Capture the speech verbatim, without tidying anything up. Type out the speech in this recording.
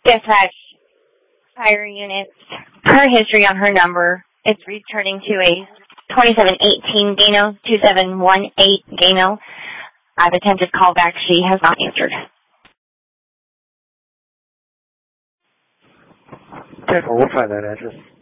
Dispatch, fire units, her history on her number. It's returning to a twenty-seven eighteen Gano, two seven one eight Gano. I've attempted call back. She has not answered. Okay, well, we'll find that address.